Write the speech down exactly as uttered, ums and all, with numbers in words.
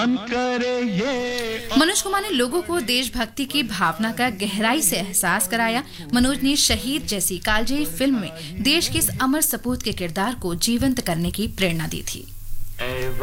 मनोज कुमार ने लोगों को देशभक्ति की भावना का गहराई से एहसास कराया। मनोज ने शहीद जैसी कालजयी फिल्म में देश के इस अमर सपूत के किरदार को जीवंत करने की प्रेरणा दी थी।